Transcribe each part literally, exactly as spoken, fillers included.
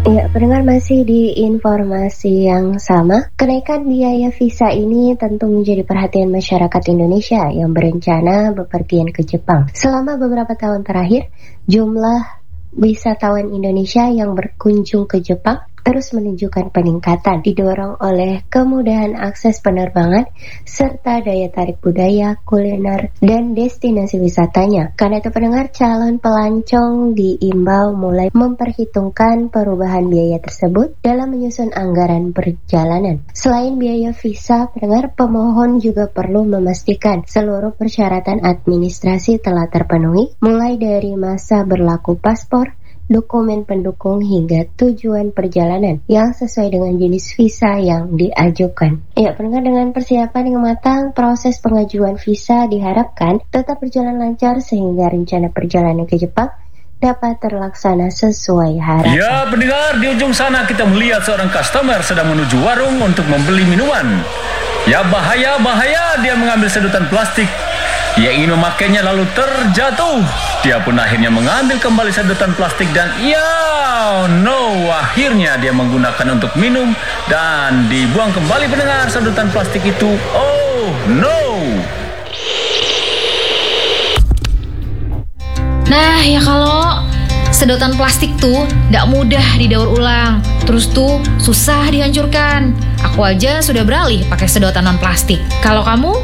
Ya, pendengar masih di informasi yang sama. Kenaikan biaya visa ini tentu menjadi perhatian masyarakat Indonesia yang berencana bepergian ke Jepang. Selama beberapa tahun terakhir, jumlah wisatawan Indonesia yang berkunjung ke Jepang terus menunjukkan peningkatan, didorong oleh kemudahan akses penerbangan serta daya tarik budaya, kuliner, dan destinasi wisatanya. Karena itu pendengar, calon pelancong diimbau mulai memperhitungkan perubahan biaya tersebut dalam menyusun anggaran perjalanan. Selain biaya visa, pendengar, pemohon juga perlu memastikan seluruh persyaratan administrasi telah terpenuhi, mulai dari masa berlaku paspor, dokumen pendukung hingga tujuan perjalanan yang sesuai dengan jenis visa yang diajukan. Ya, pendengar, dengan persiapan yang matang, proses pengajuan visa diharapkan tetap berjalan lancar sehingga rencana perjalanan ke Jepang dapat terlaksana sesuai harapan. Ya, pendengar, di ujung sana kita melihat seorang customer sedang menuju warung untuk membeli minuman. Ya, bahaya, bahaya, dia mengambil sedotan plastik. Ia ingin memakainya lalu terjatuh. Dia pun akhirnya mengambil kembali sedotan plastik dan ya no, akhirnya dia menggunakan untuk minum dan dibuang kembali, pendengar, sedotan plastik itu. Oh no. Nah, ya kalau sedotan plastik tuh gak mudah didaur ulang, terus tuh susah dihancurkan. Aku aja sudah beralih pakai sedotan non plastik. Kalau kamu?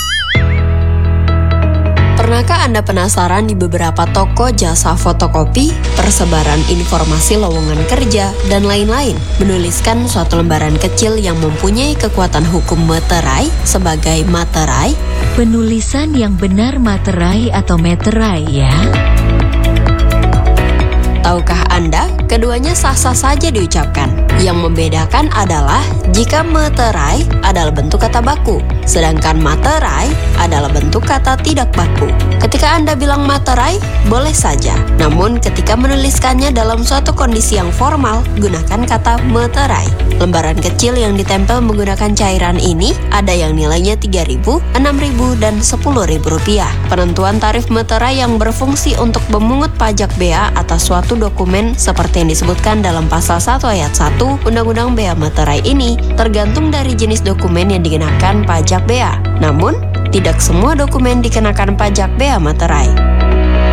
Pernahkah Anda penasaran di beberapa toko jasa fotokopi, persebaran informasi lowongan kerja, dan lain-lain menuliskan suatu lembaran kecil yang mempunyai kekuatan hukum meterai sebagai materai? Penulisan yang benar materai atau meterai ya? Tahukah Anda, keduanya sah-sah saja diucapkan. Yang membedakan adalah jika meterai adalah bentuk kata baku, sedangkan materai adalah bentuk kata tidak baku. Ketika Anda bilang materai, boleh saja. Namun ketika menuliskannya dalam suatu kondisi yang formal, gunakan kata meterai. Lembaran kecil yang ditempel menggunakan cairan ini ada yang nilainya tiga ribu, enam ribu, dan sepuluh ribu rupiah. Penentuan tarif meterai yang berfungsi untuk memungut pajak bea atas suatu dokumen seperti yang disebutkan dalam pasal satu ayat satu Undang-Undang Bea Materai ini tergantung dari jenis dokumen yang dikenakan pajak bea. Namun, tidak semua dokumen dikenakan pajak bea materai.